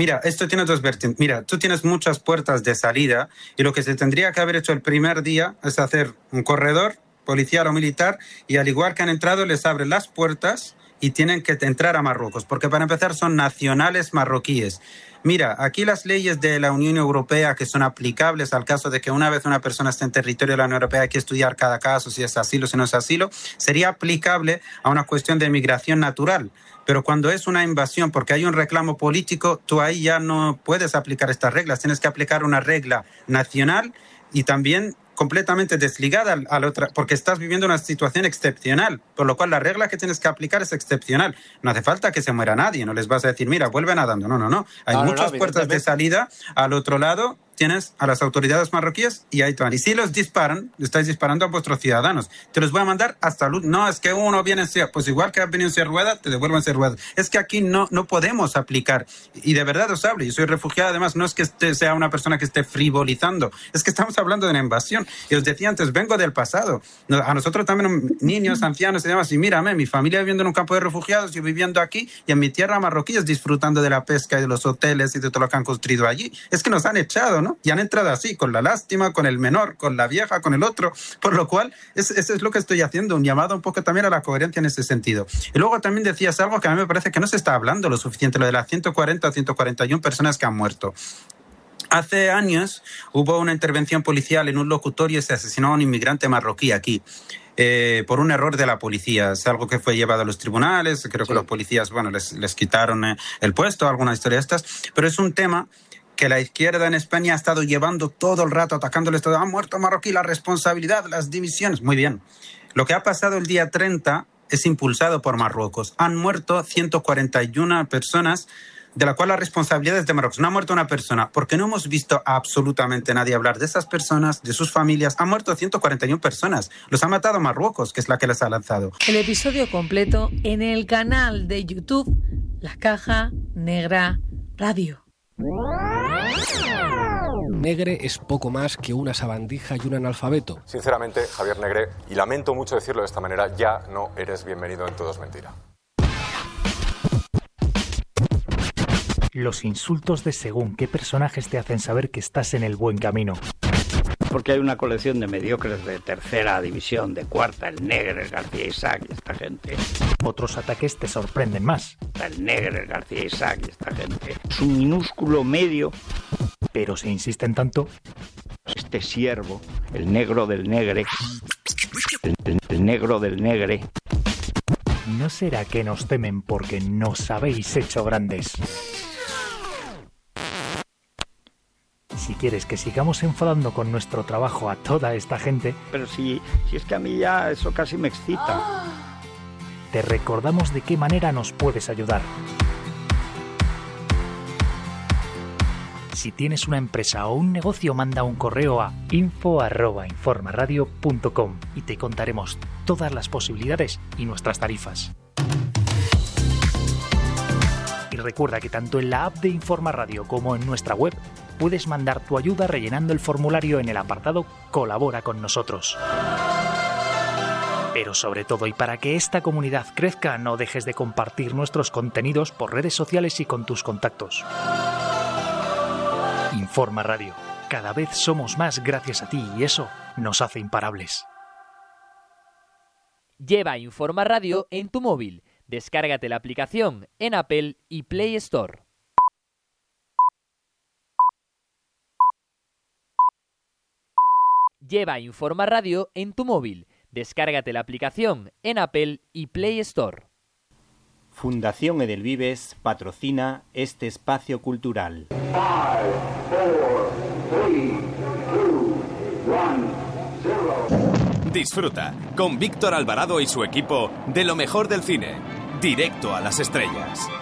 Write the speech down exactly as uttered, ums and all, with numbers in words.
Mira, esto tiene dos vertientes. Mira, tú tienes muchas puertas de salida y lo que se tendría que haber hecho el primer día es hacer un corredor policial o militar y al igual que han entrado les abren las puertas y tienen que entrar a Marruecos, porque para empezar son nacionales marroquíes. Mira, aquí las leyes de la Unión Europea que son aplicables al caso de que una vez una persona esté en territorio de la Unión Europea hay que estudiar cada caso, si es asilo, si no es asilo, sería aplicable a una cuestión de migración natural. Pero cuando es una invasión porque hay un reclamo político, tú ahí ya no puedes aplicar estas reglas. Tienes que aplicar una regla nacional y también completamente desligada a la otra, porque estás viviendo una situación excepcional, por lo cual la regla que tienes que aplicar es excepcional. No hace falta que se muera nadie, no les vas a decir, mira, vuelve nadando. No, no, no. Hay no, muchas no, no, puertas de salida. Al otro lado tienes a las autoridades marroquíes y ahí te van. Y si los disparan, estáis disparando a vuestros ciudadanos. Te los voy a mandar hasta luz. No, es que uno viene en silla. Pues igual que ha venido en silla rueda, te devuelvo en silla rueda. Es que aquí no, no podemos aplicar. Y de verdad os hablo, yo soy refugiado, además no es que este sea una persona que esté frivolizando, es que estamos hablando de una invasión. Y os decía antes, vengo del pasado. A nosotros también, niños, ancianos y demás, y mírame, mi familia viviendo en un campo de refugiados, yo viviendo aquí, y en mi tierra marroquíes disfrutando de la pesca y de los hoteles y de todo lo que han construido allí. Es que nos han echado, ¿no? Y han entrado así, con la lástima, con el menor, con la vieja, con el otro. Por lo cual, es, eso es lo que estoy haciendo, un llamado un poco también a la coherencia en ese sentido. Y luego también decías algo que a mí me parece que no se está hablando lo suficiente, lo de las ciento cuarenta o ciento cuarenta y una personas que han muerto. Hace años hubo una intervención policial en un locutorio y se asesinó a un inmigrante marroquí aquí. Eh, por un error de la policía. Es algo que fue llevado a los tribunales. Creo sí. que los policías, bueno, les, les quitaron eh, el puesto, alguna historia de estas. Pero es un tema que la izquierda en España ha estado llevando todo el rato, atacándoles todo. Ha muerto marroquí, la responsabilidad, las divisiones. Muy bien. Lo que ha pasado el día treinta es impulsado por Marruecos. Han muerto ciento cuarenta y una personas, de la cual la responsabilidad es de Marruecos. No ha muerto una persona, porque no hemos visto a absolutamente nadie hablar de esas personas, de sus familias. Han muerto ciento cuarenta y una personas. Los ha matado Marruecos, que es la que les ha lanzado. El episodio completo en el canal de YouTube La Caja Negra Radio. Negre es poco más que una sabandija y un analfabeto. Sinceramente, Javier Negre, y lamento mucho decirlo de esta manera, ya no eres bienvenido en Todo es Mentira. Los insultos de según qué personajes te hacen saber que estás en el buen camino. Porque hay una colección de mediocres de tercera división, de cuarta, el Negre, el García Isaac y esta gente. Otros ataques te sorprenden más. El Negre, el García Isaac y esta gente. Es un minúsculo medio. Pero se insisten tanto. Este siervo, el negro del negre, el, el, el negro del negre. ¿No será que nos temen porque nos habéis hecho grandes? Si quieres que sigamos enfadando con nuestro trabajo a toda esta gente... Pero si, si es que a mí ya eso casi me excita. Te recordamos de qué manera nos puedes ayudar. Si tienes una empresa o un negocio, manda un correo a info arroba informaradio punto com y te contaremos todas las posibilidades y nuestras tarifas. Y recuerda que tanto en la app de Informa Radio como en nuestra web puedes mandar tu ayuda rellenando el formulario en el apartado Colabora con nosotros. Pero sobre todo, y para que esta comunidad crezca, no dejes de compartir nuestros contenidos por redes sociales y con tus contactos. Informa Radio. Cada vez somos más gracias a ti y eso nos hace imparables. Lleva Informa Radio en tu móvil. Descárgate la aplicación en Apple y Play Store. Lleva Informa Radio en tu móvil. Descárgate la aplicación en Apple y Play Store. Fundación Edelvives patrocina este espacio cultural. five, four, three, two, one, zero. Disfruta con Víctor Alvarado y su equipo de lo mejor del cine. Directo a las estrellas.